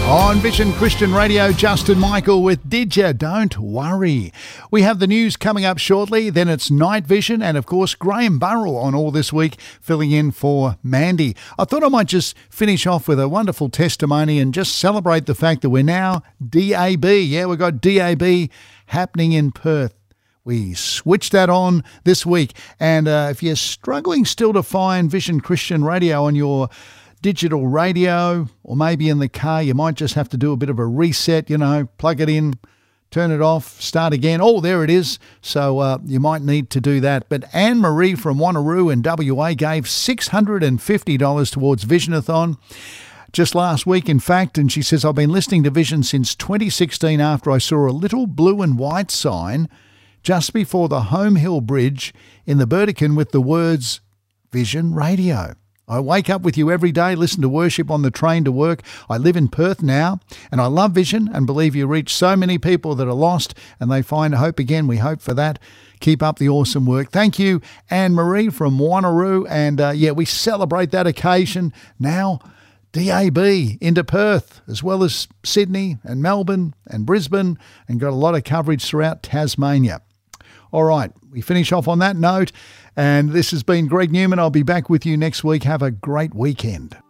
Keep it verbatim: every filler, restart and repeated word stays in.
On Vision Christian Radio, Justin Michael with Did Ya? Don't worry. We have the news coming up shortly, then it's Night Vision, and of course Graham Burrell on All This Week, filling in for Mandy. I thought I might just finish off with a wonderful testimony and just celebrate the fact that we're now D A B. Yeah, we've got D A B happening in Perth. We switched that on this week, and uh, if you're struggling still to find Vision Christian Radio on your digital radio, or maybe in the car, you might just have to do a bit of a reset, you know, plug it in, turn it off, start again. Oh, there it is. So uh, you might need to do that. But Anne-Marie from Wanneroo in W A gave six hundred fifty dollars towards Visionathon just last week, in fact, and she says, I've been listening to Vision since twenty sixteen after I saw a little blue and white sign just before the Home Hill Bridge in the Burdekin with the words Vision Radio. I wake up with you every day, listen to worship on the train to work. I live in Perth now, and I love Vision and believe you reach so many people that are lost and they find hope again. We hope for that. Keep up the awesome work. Thank you, Anne-Marie from Wanneroo. And uh, yeah, we celebrate that occasion now. D A B into Perth, as well as Sydney and Melbourne and Brisbane, and got a lot of coverage throughout Tasmania. All right, we finish off on that note. And this has been Greg Newman. I'll be back with you next week. Have a great weekend.